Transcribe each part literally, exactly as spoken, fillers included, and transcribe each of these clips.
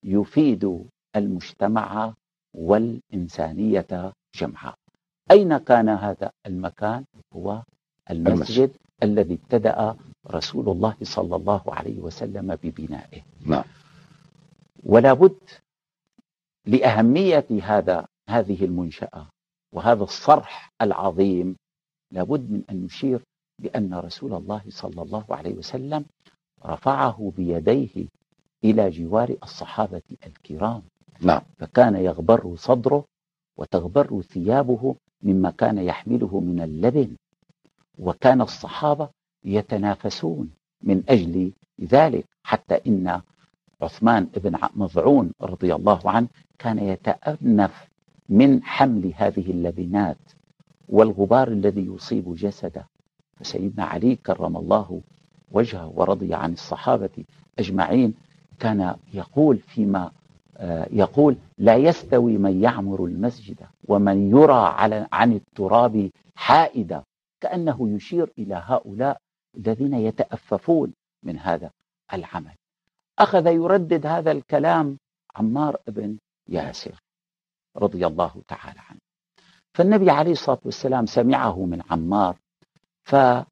يفيد المجتمع والإنسانية جمعاء. أين كان هذا المكان؟ هو المسجد الذي ابتدأ رسول الله صلى الله عليه وسلم ببنائه. نعم. ولا بد لأهمية هذا هذه المنشأة وهذا الصرح العظيم، لابد من أن نشير بأن رسول الله صلى الله عليه وسلم رفعه بيديه إلى جوار الصحابة الكرام. نعم. فكان يغبر صدره وتغبر ثيابه مما كان يحمله من اللبن، وكان الصحابة يتنافسون من أجل ذلك، حتى إن عثمان بن مظعون رضي الله عنه كان يتأنف من حمل هذه اللبنات والغبار الذي يصيب جسده. فسيدنا علي كرم الله وجهه ورضي عن الصحابة أجمعين كان يقول فيما يقول: لا يستوي من يعمر المسجد ومن يرى على عن التراب حائدا، كأنه يشير إلى هؤلاء الذين يتأففون من هذا العمل. أخذ يردد هذا الكلام عمار بن ياسر رضي الله تعالى عنه، فالنبي عليه الصلاة والسلام سمعه من عمار فترك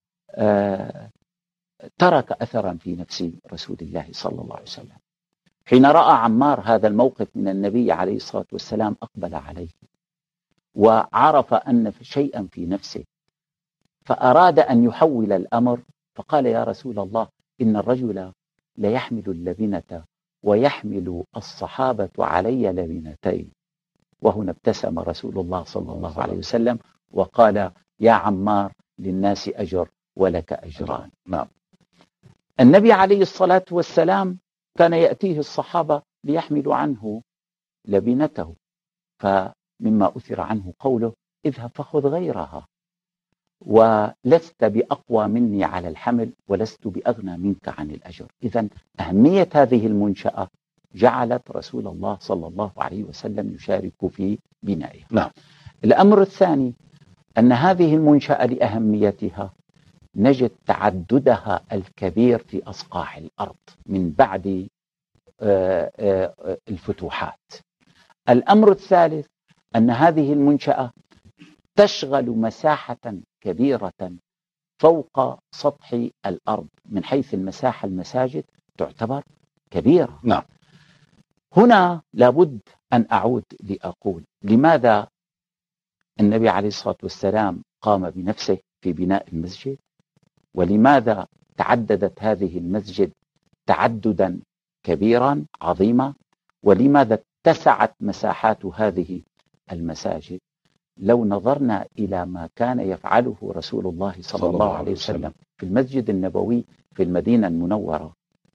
أثرا في نفس رسول الله صلى الله عليه وسلم. حين رأى عمار هذا الموقف من النبي عليه الصلاة والسلام أقبل عليه وعرف أن شيئا في نفسه، فأراد أن يحول الأمر، فقال: يا رسول الله، إن الرجل ليحمل اللبنة ويحمل الصحابة علي لبنتين. وهنا ابتسم رسول الله صلى الله عليه وسلم وقال: يا عمار، للناس أجر ولك أجران. نعم. النبي عليه الصلاة والسلام كان يأتيه الصحابة ليحملوا عنه لبنته، فمما أثر عنه قوله: اذهب فخذ غيرها، ولست بأقوى مني على الحمل ولست بأغنى منك عن الأجر. إذن أهمية هذه المنشأة جعلت رسول الله صلى الله عليه وسلم يشارك في بنائها. نعم. الأمر الثاني أن هذه المنشأة لأهميتها نجد تعددها الكبير في أصقاع الأرض من بعد الفتوحات. الأمر الثالث أن هذه المنشأة تشغل مساحة كبيرة فوق سطح الأرض، من حيث المساحة المساجد تعتبر كبيرة. نعم. هنا لابد أن أعود لأقول لماذا النبي عليه الصلاة والسلام قام بنفسه في بناء المسجد، ولماذا تعددت هذه المسجد تعددا كبيرا عظيما، ولماذا اتسعت مساحات هذه المساجد. لو نظرنا إلى ما كان يفعله رسول الله صلى الله عليه وسلم في المسجد النبوي في المدينة المنورة،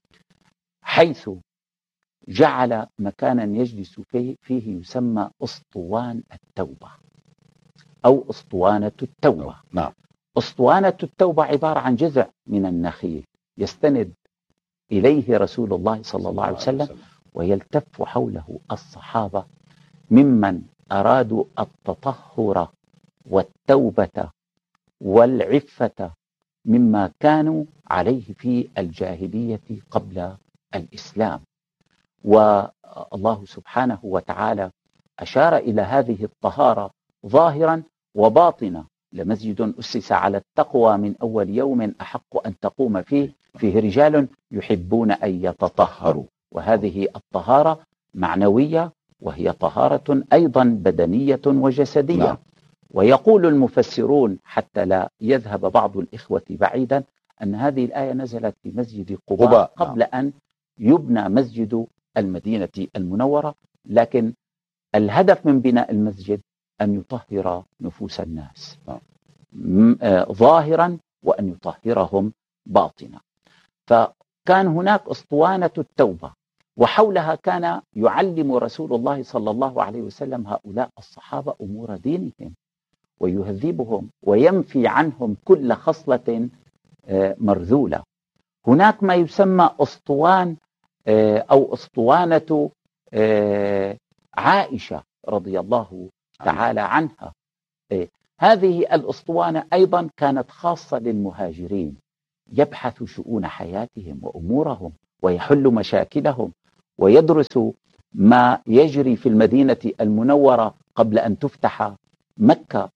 حيث جعل مكانا يجلس فيه, فيه يسمى أسطوان التوبة أو أسطوانة التوبة. نعم. أسطوانة التوبة عبارة عن جذع من النخيل يستند إليه رسول الله صلى الله عليه وسلم، ويلتف حوله الصحابة ممن أرادوا التطهر والتوبة والعفة مما كانوا عليه في الجاهلية قبل الإسلام. والله سبحانه وتعالى أشار إلى هذه الطهارة ظاهرا وباطنا: لمسجد أسس على التقوى من أول يوم أحق أن تقوم فيه فيه رجال يحبون أن يتطهروا. وهذه الطهارة معنوية، وهي طهارة أيضا بدنية وجسدية. نعم. ويقول المفسرون حتى لا يذهب بعض الإخوة بعيدا أن هذه الآية نزلت في مسجد قباء قبل نعم. أن يبنى مسجد المدينة المنورة، لكن الهدف من بناء المسجد أن يطهر نفوس الناس ظاهرا وأن يطهرهم باطنا. فكان هناك أسطوانة التوبة، وحولها كان يعلم رسول الله صلى الله عليه وسلم هؤلاء الصحابة أمور دينهم ويهذبهم وينفي عنهم كل خصلة مرذولة. هناك ما يسمى أسطوان أو أسطوانة عائشة رضي الله تعالى عنها. هذه الأسطوانة أيضا كانت خاصة للمهاجرين، يبحث شؤون حياتهم وأمورهم ويحل مشاكلهم ويدرس ما يجري في المدينة المنورة قبل أن تفتح مكة،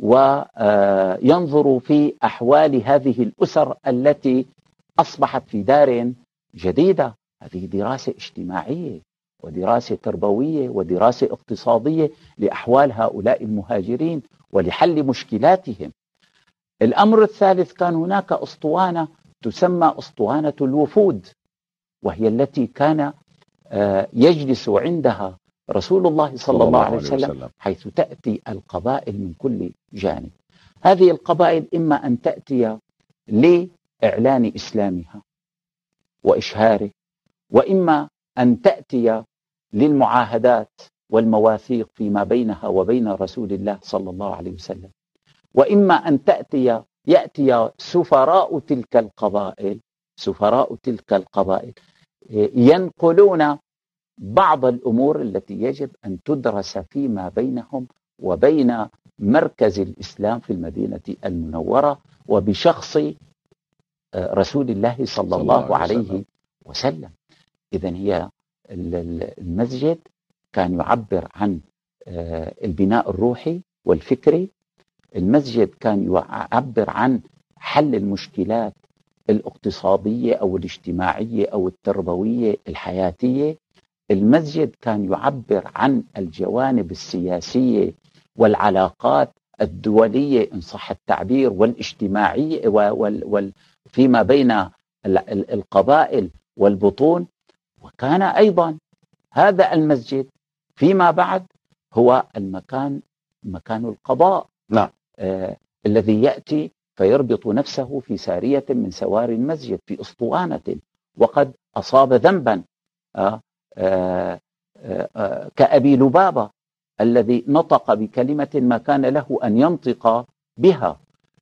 وينظر في أحوال هذه الأسر التي أصبحت في دار جديدة. هذه دراسة اجتماعية ودراسة تربوية ودراسة اقتصادية لأحوال هؤلاء المهاجرين ولحل مشكلاتهم. الأمر الثالث، كان هناك أسطوانة تسمى أسطوانة الوفود، وهي التي كان يجلس عندها رسول الله صلى الله عليه وسلم، حيث تأتي القبائل من كل جانب. هذه القبائل إما أن تأتي لإعلان إسلامها وإشهاره، وإما أن تأتي للمعاهدات والمواثيق فيما بينها وبين رسول الله صلى الله عليه وسلم، وإما أن تأتي يأتي سفراء تلك القبائل سفراء تلك القبائل ينقلون بعض الأمور التي يجب أن تدرس فيما بينهم وبين مركز الإسلام في المدينة المنورة وبشخص رسول الله صلى الله عليه وسلم. إذن هي المسجد كان يعبر عن البناء الروحي والفكري، المسجد كان يعبر عن حل المشكلات الاقتصادية أو الاجتماعية أو التربوية الحياتية، المسجد كان يعبر عن الجوانب السياسية والعلاقات الدولية إن صح التعبير والاجتماعية وفيما بين القبائل والبطون. وكان أيضا هذا المسجد فيما بعد هو المكان مكان القضاء، نعم. آه الذي يأتي فيربط نفسه في سارية من سواري المسجد في أسطوانة، وقد أصاب ذنبا آه آه آه كأبي لبابة الذي نطق بكلمة ما كان له أن ينطق بها،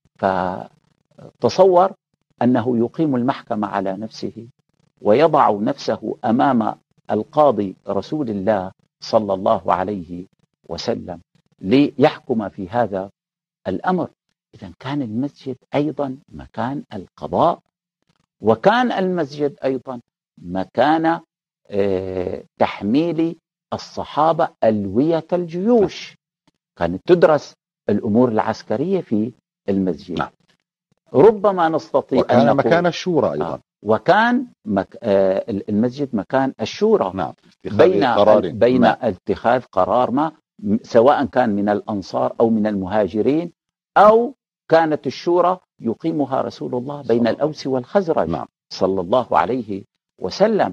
فتصور أنه يقيم المحكمة على نفسه ويضع نفسه أمام القاضي رسول الله صلى الله عليه وسلم ليحكم في هذا الأمر. إذن كان المسجد أيضا مكان القضاء، وكان المسجد أيضا مكان تحميل الصحابة ألوية الجيوش، كانت تدرس الأمور العسكرية في المسجد. نعم. ربما نستطيع وكان أن نقول مكان الشورى أيضا. آه وكان مك... آه المسجد مكان الشورى. نعم. بين قرار. بين نعم. اتخاذ قرار ما، سواء كان من الأنصار أو من المهاجرين، أو كانت الشورى يقيمها رسول الله بين الأوس والخزرج. نعم. صلى الله عليه وسلم.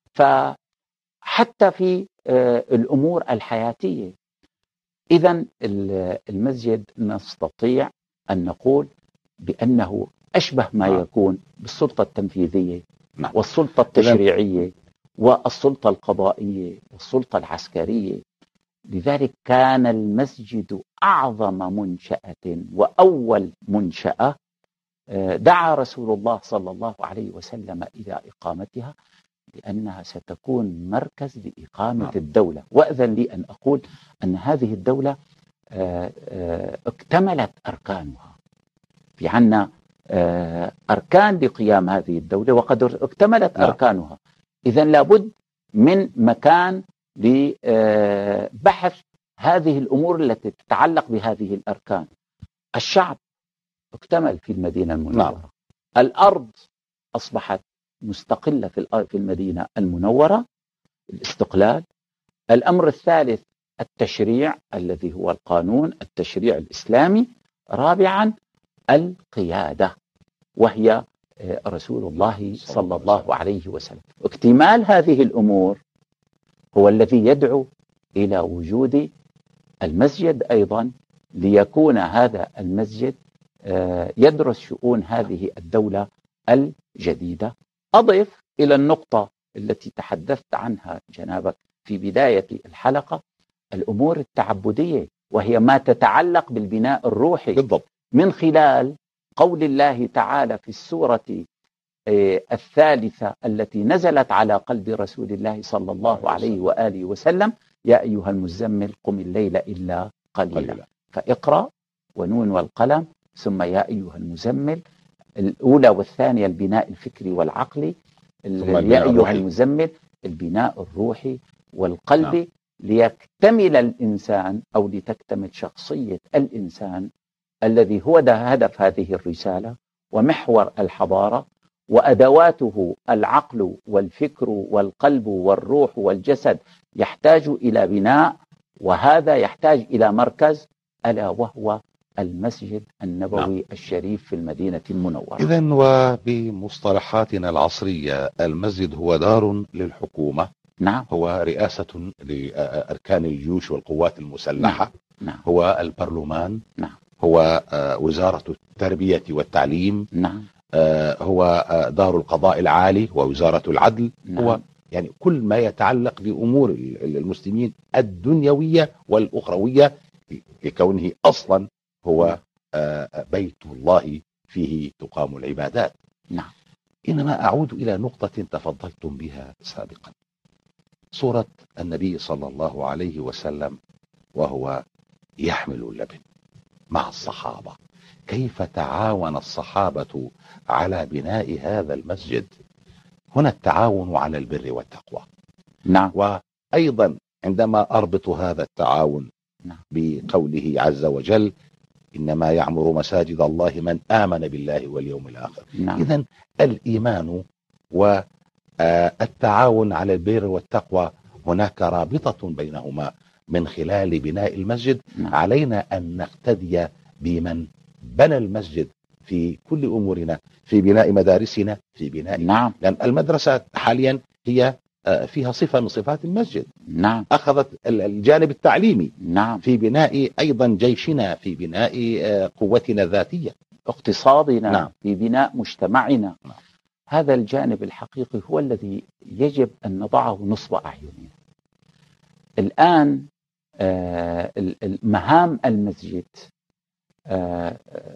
فحتى في آه الأمور الحياتية، إذن المسجد نستطيع أن نقول بأنه أشبه ما نعم. يكون بالسلطة التنفيذية نعم. والسلطة التشريعية والسلطة القضائية والسلطة العسكرية. لذلك كان المسجد أعظم منشأة وأول منشأة دعا رسول الله صلى الله عليه وسلم إلى إقامتها، لأنها ستكون مركز لإقامة نعم. الدولة. وأذن لي أن أقول أن هذه الدولة اكتملت أركانها، في عنا أركان لقيام هذه الدولة وقد اكتملت نعم. أركانها. إذن لابد من مكان لبحث هذه الأمور التي تتعلق بهذه الأركان. الشعب اكتمل في المدينة المنورة. نعم. الأرض أصبحت مستقلة في المدينة المنورة، الاستقلال. الأمر الثالث التشريع الذي هو القانون، التشريع الإسلامي. رابعا القيادة، وهي رسول الله صلى الله عليه وسلم. اكتمال هذه الأمور هو الذي يدعو إلى وجود المسجد أيضا، ليكون هذا المسجد يدرس شؤون هذه الدولة الجديدة. أضف إلى النقطة التي تحدثت عنها جنابك في بداية الحلقة، الأمور التعبدية، وهي ما تتعلق بالبناء الروحي بالضبط، من خلال قول الله تعالى في السورة الثالثة التي نزلت على قلب رسول الله صلى الله عليه وآله وسلم: يا أيها المزمل قم الليل إلا قليلا. فاقرأ ونون والقلم، ثم يا أيها المزمل. الأولى والثانية البناء الفكري والعقلي، يا أيها المزمل البناء الروحي والقلب نعم. ليكتمل الإنسان أو لتكتمل شخصية الإنسان الذي هو ده هدف هذه الرسالة ومحور الحضارة، وأدواته العقل والفكر والقلب والروح والجسد يحتاج إلى بناء، وهذا يحتاج إلى مركز ألا وهو المسجد النبوي نعم. الشريف في المدينة المنورة. إذن وبمصطلحاتنا العصرية المسجد هو دار للحكومة، نعم. هو رئاسة لأركان الجيوش والقوات المسلحة، نعم. هو البرلمان، نعم. هو وزارة التربية والتعليم، نعم. هو دار القضاء العالي ووزارة العدل، نعم. هو يعني كل ما يتعلق بأمور المسلمين الدنيوية والأخروية، لكونه أصلا هو بيت الله فيه تقام العبادات. نعم. إنما أعود إلى نقطة تفضلتم بها سابقا، صورة النبي صلى الله عليه وسلم وهو يحمل اللبن مع الصحابة، كيف تعاون الصحابة على بناء هذا المسجد. هنا التعاون على البر والتقوى. نعم. وأيضا عندما أربط هذا التعاون نعم. بقوله عز وجل إنما يعمر مساجد الله من آمن بالله واليوم الآخر. نعم. إذن الإيمان والتعاون على البر والتقوى هناك رابطة بينهما من خلال بناء المسجد. نعم. علينا أن نقتدي بمن بنى المسجد في كل أمورنا، في بناء مدارسنا، في بناء نعم. لأن المدرسة حاليا هي فيها صفة من صفات المسجد. نعم. أخذت الجانب التعليمي. نعم. في بناء أيضا جيشنا، في بناء قوتنا الذاتية، اقتصادنا. نعم. في بناء مجتمعنا. نعم. هذا الجانب الحقيقي هو الذي يجب أن نضعه نصب أعيننا. الآن آه مهام المسجد آه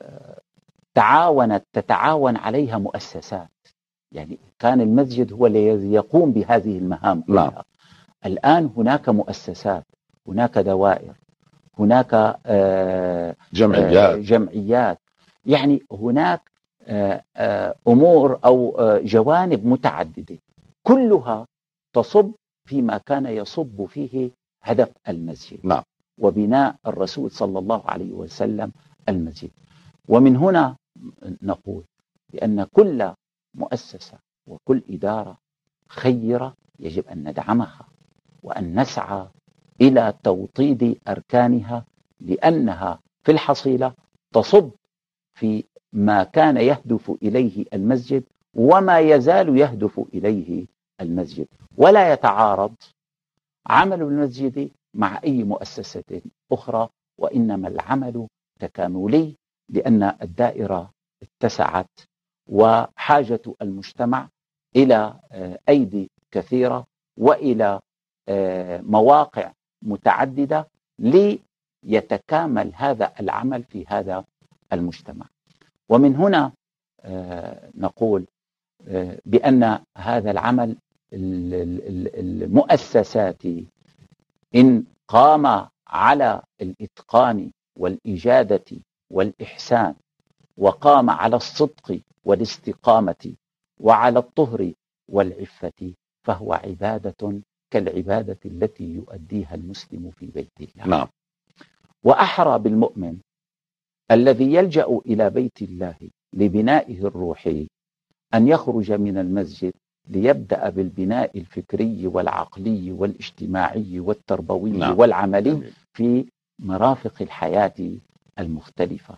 تعاونت تتعاون عليها مؤسسات، يعني كان المسجد هو الذي يقوم بهذه المهام كلها. نعم. الآن هناك مؤسسات، هناك دوائر، هناك آه جمعيات. آه جمعيات، يعني هناك آه آه أمور أو آه جوانب متعددة كلها تصب فيما كان يصب فيه هدف المسجد. نعم. وبناء الرسول صلى الله عليه وسلم المسجد. ومن هنا نقول بأن كل مؤسسة وكل إدارة خيرة يجب أن ندعمها وأن نسعى إلى توطيد أركانها، لأنها في الحصيلة تصب في ما كان يهدف إليه المسجد وما يزال يهدف إليه المسجد، ولا يتعارض عمل المسجد مع أي مؤسسة أخرى، وإنما العمل تكاملي، لأن الدائرة اتسعت وحاجة المجتمع إلى أيدي كثيرة وإلى مواقع متعددة ليتكامل هذا العمل في هذا المجتمع. ومن هنا نقول بأن هذا العمل المؤسساتي إن قام على الإتقان والإجادة والإحسان، وقام على الصدق والاستقامة وعلى الطهر والعفة، فهو عبادة كالعبادة التي يؤديها المسلم في بيت الله. نعم. وأحرى بالمؤمن الذي يلجأ إلى بيت الله لبنائه الروحي أن يخرج من المسجد ليبدأ بالبناء الفكري والعقلي والاجتماعي والتربوي نعم. والعملي في مرافق الحياة المختلفة.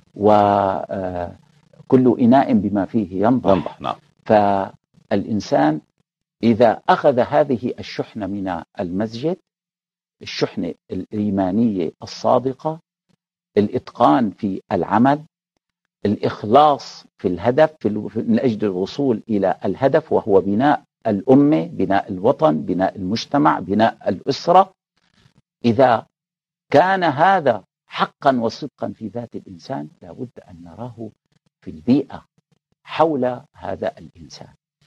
وكل إناء بما فيه ينضح. نعم. فالإنسان إذا أخذ هذه الشحنة من المسجد، الشحنة الإيمانية الصادقة، الإتقان في العمل، الإخلاص في الهدف من أجل الوصول إلى الهدف، وهو بناء الأمة، بناء الوطن، بناء المجتمع، بناء الأسرة، إذا كان هذا حقا وصدقا في ذات الإنسان لابد أن نراه في البيئة حول هذا الإنسان.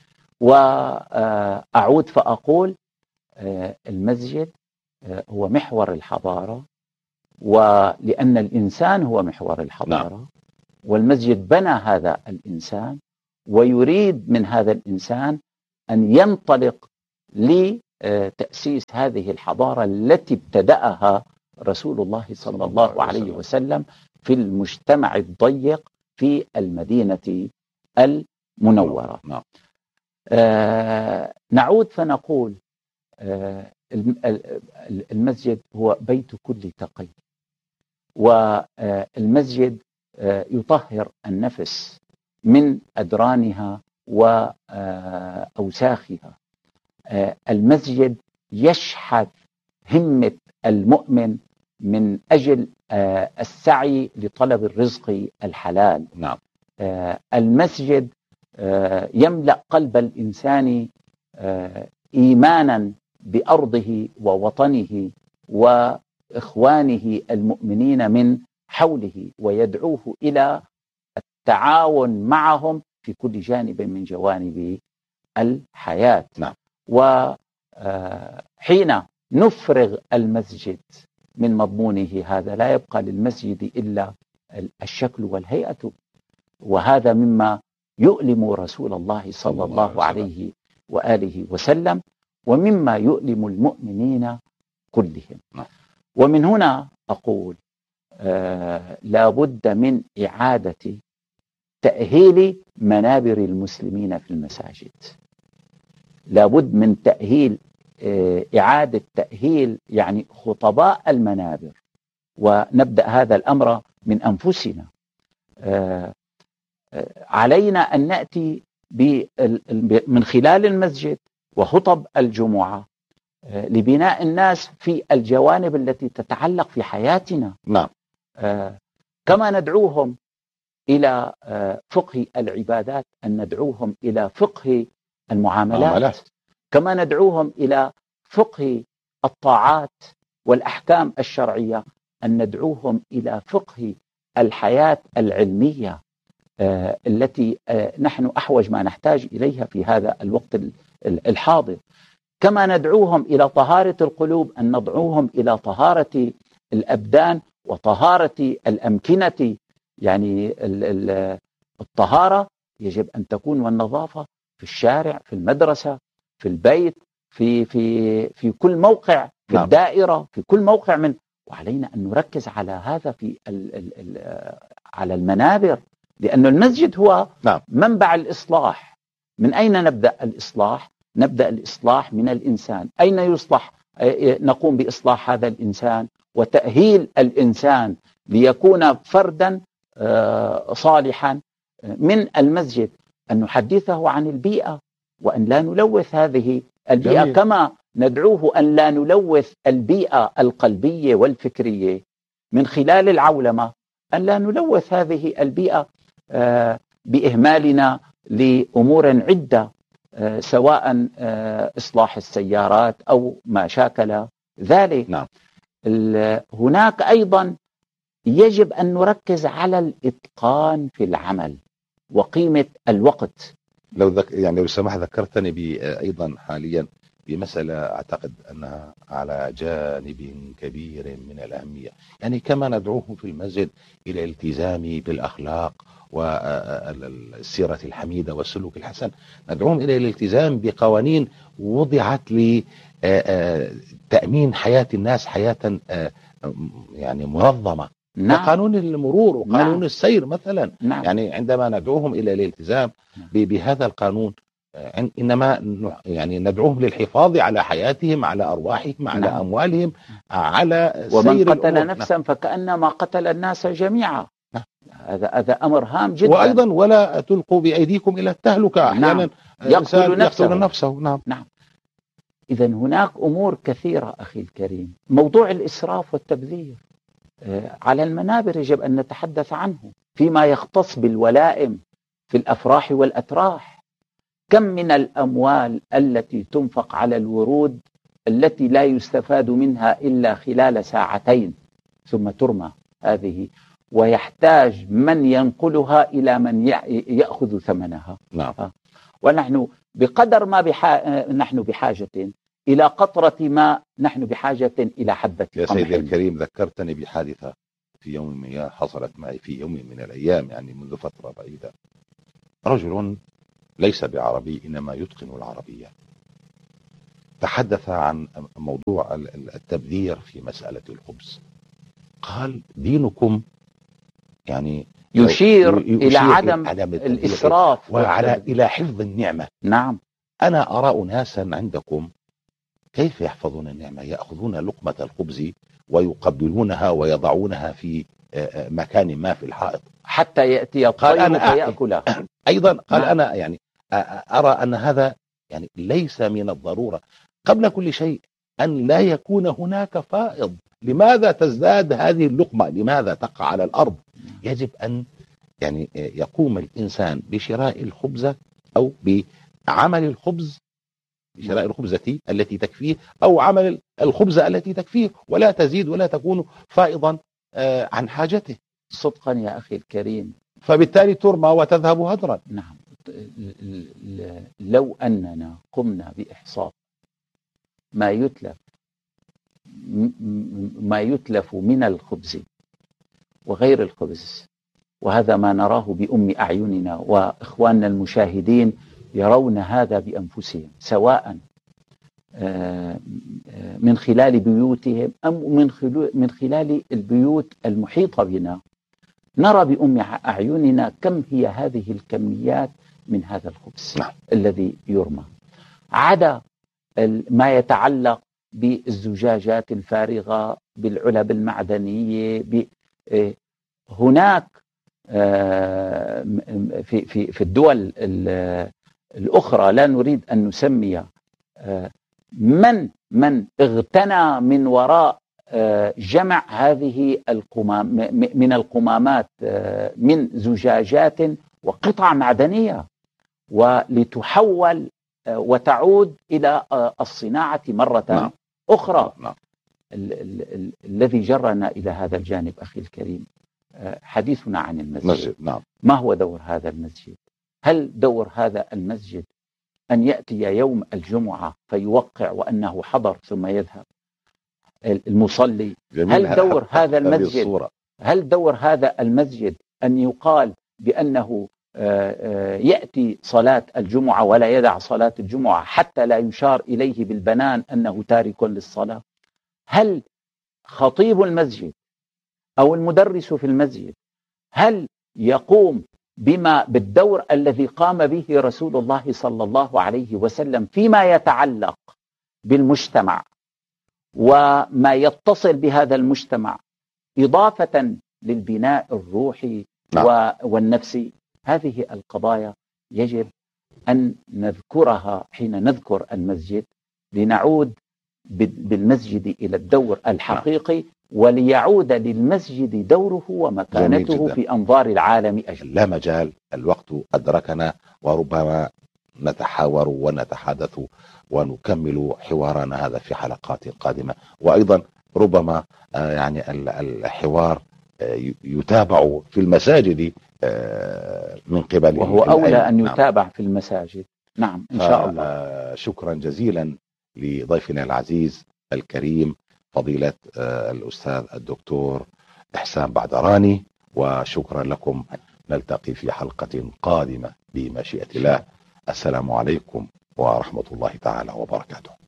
وأعود فأقول المسجد هو محور الحضارة، ولأن الإنسان هو محور الحضارة. نعم. والمسجد بنى هذا الإنسان ويريد من هذا الإنسان أن ينطلق تأسيس هذه الحضارة التي ابتدأها رسول الله صلى الله عليه وسلم في المجتمع الضيق في المدينة المنورة. نعم. آه نعود فنقول آه المسجد هو بيت كل تقي، والمسجد آه يطهر النفس من أدرانها وأوساخها. آه المسجد يشحذ همة المؤمن من أجل آه السعي لطلب الرزق الحلال. نعم. آه المسجد آه يملأ قلب الإنسان آه إيمانا بأرضه ووطنه وإخوانه المؤمنين من حوله، ويدعوه إلى التعاون معهم في كل جانب من جوانب الحياة. نعم. وحين نفرغ المسجد من مضمونه هذا لا يبقى للمسجد إلا الشكل والهيئة، وهذا مما يؤلم رسول الله صلى الله عليه وآله وسلم، ومما يؤلم المؤمنين كلهم. ومن هنا أقول آه لا بد من إعادة تأهيل منابر المسلمين في المساجد، لا بد من تأهيل آه إعادة تأهيل يعني خطباء المنابر، ونبدأ هذا الأمر من أنفسنا. آه آه علينا أن نأتي من خلال المسجد وخطب الجمعة آه لبناء الناس في الجوانب التي تتعلق في حياتنا. نعم. آه كما ندعوهم إلى آه فقه العبادات، أن ندعوهم إلى فقه المعاملات، معاملات. كما ندعوهم إلى فقه الطاعات والأحكام الشرعية، أن ندعوهم إلى فقه الحياة العلمية آه التي آه نحن أحوج ما نحتاج إليها في هذا الوقت الحاضر. كما ندعوهم إلى طهارة القلوب، أن ندعوهم إلى طهارة الأبدان وطهارة الأمكنة. يعني الطهارة يجب أن تكون، والنظافة في الشارع، في المدرسة، في البيت، في في في كل موقع، في نعم. الدائرة، في كل موقع من، وعلينا أن نركز على هذا في ال ال ال على المنابر، لأن المسجد هو نعم. منبع الإصلاح. من أين نبدأ الإصلاح؟ نبدأ الإصلاح من الإنسان. أين يصلح؟ نقوم بإصلاح هذا الإنسان وتأهيل الإنسان ليكون فردا صالحا من المسجد، أن نحدثه عن البيئة وأن لا نلوث هذه البيئة. جميل. كما ندعوه أن لا نلوث البيئة القلبية والفكرية من خلال العولمة، أن لا نلوث هذه البيئة بإهمالنا لأمور عدة، سواء إصلاح السيارات أو ما شاكل ذلك. نعم. هناك أيضا يجب أن نركز على الإتقان في العمل وقيمة الوقت. لو ذك... يعني لو سمح ذكرتني أيضا حاليا بمسألة أعتقد أنها على جانب كبير من الأهمية. يعني كما ندعوهم في المسجد إلى الالتزام بالأخلاق والسيرة الحميدة والسلوك الحسن، ندعوهم إلى الالتزام بقوانين وضعت لتأمين حياة الناس حياة يعني منظمة. نعم. قانون المرور وقانون نعم. السير مثلا. نعم. يعني عندما ندعوهم إلى الالتزام نعم. بهذا القانون، إنما يعني ندعوهم للحفاظ على حياتهم، على أرواحهم، على نعم. أموالهم، على سير ومن قتل الأمور. نفسا نعم. فكأنما قتل الناس جميعا. نعم. هذا هذا أمر هام جدا. وأيضا ولا تلقوا بأيديكم إلى التهلكة. أحيانا نعم. يقتل نفسه. يقتل نفسه. نعم. نعم. إذن هناك أمور كثيرة أخي الكريم. موضوع الإسراف والتبذير على المنابر يجب أن نتحدث عنه فيما يختص بالولائم في الأفراح والأتراح. كم من الأموال التي تنفق على الورود التي لا يستفاد منها إلا خلال ساعتين ثم ترمى هذه، ويحتاج من ينقلها إلى من يأخذ ثمنها. نعم. ونحن بقدر ما بحا... نحن بحاجة إلى قطرة ماء، نحن بحاجة إلى حبة قمح. يا سيدي الكريم ذكرتني بحادثة في يوم من حصلت معي في يوم من الأيام، يعني منذ فترة بعيدة. رجل ليس بعربي إنما يتقن العربية، تحدث عن موضوع التبذير في مسألة الخبز. قال دينكم يعني يشير, يشير إلى عدم عدم الإسراف وعلى إلى حفظ النعمة. نعم. أنا أرى أناسا عندكم كيف يحفظون النعمة؟ يأخذون لقمة الخبز ويقبلونها ويضعونها في مكان ما في الحائط حتى يأتي الطير فيأكله. أيضا قال نعم. أنا يعني أرى أن هذا يعني ليس من الضرورة. قبل كل شيء أن لا يكون هناك فائض. لماذا تزداد هذه اللقمة؟ لماذا تقع على الأرض؟ يجب أن يعني يقوم الإنسان بشراء الخبز أو بعمل الخبز، بشراء الخبزة التي تكفيه أو عمل الخبزة التي تكفيه، ولا تزيد ولا تكون فائضا عن حاجته. صدقا يا أخي الكريم. فبالتالي ترمى وتذهب هدرا. نعم. لو أننا قمنا بإحصاء ما يتلف ما يتلف من الخبز وغير الخبز، وهذا ما نراه بأم أعيننا، وإخواننا المشاهدين يرون هذا بأنفسهم، سواء من خلال بيوتهم أم من خلال البيوت المحيطة بنا، نرى بأم أعيننا كم هي هذه الكميات من هذا الخبز نعم. الذي يرمى، عدا ما يتعلق بالزجاجات الفارغة، بالعلب المعدنية. هناك في في في الدول الأخرى لا نريد أن نسمي من من اغتنى من وراء جمع هذه القمام من القمامات من زجاجات وقطع معدنية، ولتحول وتعود إلى الصناعة مرة نعم. أخرى. نعم. ال ال ال الذي جرنا إلى هذا الجانب أخي الكريم حديثنا عن المسجد. مسجد. نعم. ما هو دور هذا المسجد؟ هل دور هذا المسجد أن يأتي يوم الجمعة فيوقع وأنه حضر ثم يذهب المصلي؟ هل دور هذا المسجد هل دور هذا المسجد أن يقال بأنه يأتي صلاة الجمعة ولا يدع صلاة الجمعة حتى لا يشار إليه بالبنان أنه تارك للصلاة؟ هل خطيب المسجد أو المدرس في المسجد هل يقوم بما بالدور الذي قام به رسول الله صلى الله عليه وسلم فيما يتعلق بالمجتمع وما يتصل بهذا المجتمع إضافة للبناء الروحي نعم. والنفسي؟ هذه القضايا يجب أن نذكرها حين نذكر المسجد، لنعود بالمسجد إلى الدور الحقيقي وليعود للمسجد دوره ومكانته في أنظار العالم أجمع. لا مجال، الوقت أدركنا، وربما نتحاور ونتحدث ونكمل حوارنا هذا في حلقات قادمة، وأيضا ربما يعني الحوار يتابع في المساجد من قبل، وهو أولى أن يتابع نعم. في المساجد. نعم إن شاء الله. شكرا جزيلا لضيفنا العزيز الكريم فضيلة الأستاذ الدكتور إحسان بعدراني، وشكرا لكم. نلتقي في حلقة قادمة بمشيئة الله. السلام عليكم ورحمة الله تعالى وبركاته.